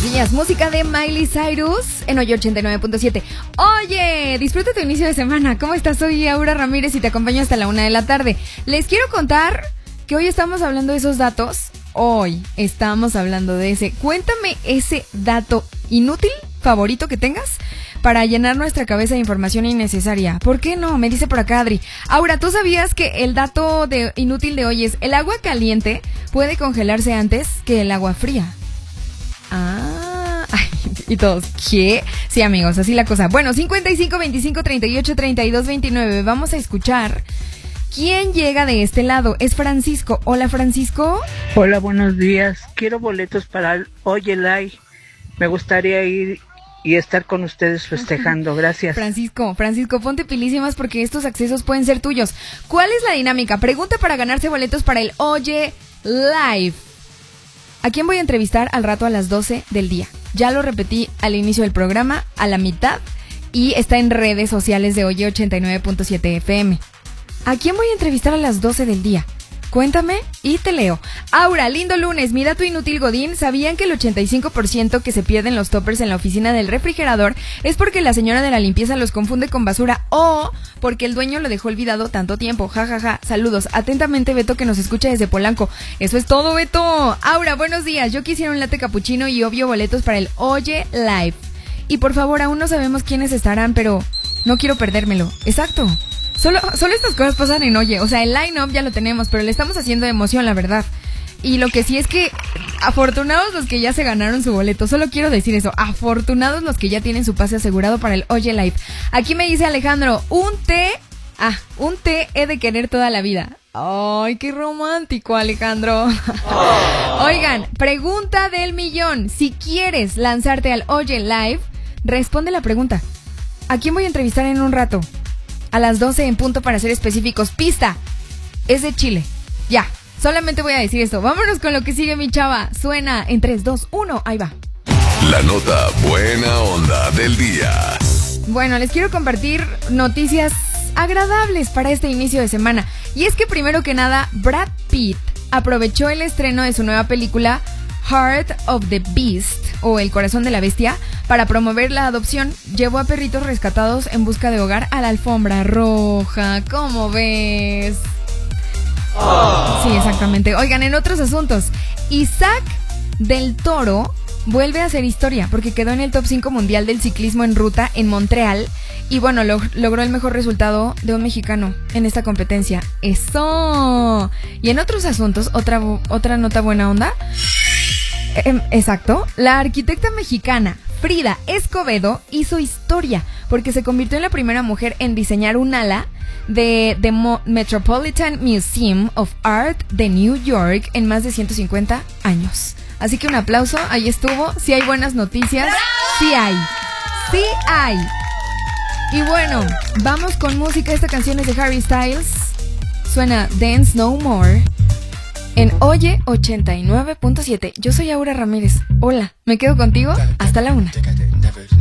buenos días. Música de Miley Cyrus en Oye 89.7. Oye, disfruta tu inicio de semana. ¿Cómo estás? Soy Aura Ramírez y te acompaño hasta la 1 de la tarde. Les quiero contar que hoy estamos hablando de esos datos. Hoy estamos hablando de ese. Cuéntame ese dato inútil favorito que tengas para llenar nuestra cabeza de información innecesaria. ¿Por qué no? Me dice por acá Adri. Aura, ¿tú sabías que el dato inútil de hoy es: el agua caliente puede congelarse antes que el agua fría? Y todos, ¿qué? Sí, amigos, así la cosa. Bueno, 55 25 38 32 29. Vamos a escuchar quién llega de este lado. Es Francisco. Hola, Francisco. Hola, buenos días. Quiero boletos para el Oye Live. Me gustaría ir y estar con ustedes festejando. Gracias. Francisco, ponte pilísimas porque estos accesos pueden ser tuyos. ¿Cuál es la dinámica? Pregunta para ganarse boletos para el Oye Live. ¿A quién voy a entrevistar al rato a las 12 del día? Ya lo repetí al inicio del programa, a la mitad, y está en redes sociales de Oye 89.7 FM. ¿A quién voy a entrevistar a las 12 del día? Cuéntame y te leo. Aura, lindo lunes. Mi dato inútil godín. ¿Sabían que el 85% que se pierden los toppers en la oficina del refrigerador es porque la señora de la limpieza los confunde con basura o porque el dueño lo dejó olvidado tanto tiempo? Ja, ja, ja. Saludos. Atentamente, Beto, que nos escucha desde Polanco. Eso es todo, Beto. Aura, buenos días. Yo quisiera un latte capuchino y obvio boletos para el Oye Live. Y por favor, aún no sabemos quiénes estarán, pero no quiero perdérmelo. Exacto. Solo estas cosas pasan en Oye. O sea, el line-up ya lo tenemos, pero le estamos haciendo de emoción, la verdad. Y lo que sí es que afortunados los que ya se ganaron su boleto. Solo quiero decir eso. Afortunados los que ya tienen su pase asegurado para el Oye Live. Aquí me dice Alejandro, un té he de querer toda la vida. Ay, qué romántico, Alejandro. Oigan, pregunta del millón. Si quieres lanzarte al Oye Live, responde la pregunta. ¿A quién voy a entrevistar en un rato? A las 12 en punto para ser específicos. Pista, es de Chile. Ya, solamente voy a decir esto. Vámonos con lo que sigue, mi chava. Suena en 3, 2, 1, ahí va. La nota buena onda del día. Bueno, les quiero compartir noticias agradables para este inicio de semana. Y es que primero que nada, Brad Pitt aprovechó el estreno de su nueva película Heart of the Beast, o El Corazón de la Bestia, para promover la adopción. Llevó a perritos rescatados en busca de hogar a la alfombra roja. ¿Cómo ves? Sí, exactamente. Oigan, en otros asuntos, Isaac del Toro vuelve a hacer historia porque quedó en el top 5 mundial del ciclismo en ruta en Montreal. Y bueno, logró el mejor resultado de un mexicano en esta competencia. ¡Eso! Y en otros asuntos, otra nota buena onda. Exacto, la arquitecta mexicana Frida Escobedo hizo historia porque se convirtió en la primera mujer en diseñar un ala de Metropolitan Museum of Art de New York en más de 150 años. Así que un aplauso, ahí estuvo. Sí hay buenas noticias. Sí hay. Y bueno, vamos con música. Esta canción es de Harry Styles. Suena Dance No More en Oye 89.7. Yo soy Aura Ramírez. Hola, me quedo contigo hasta la 1.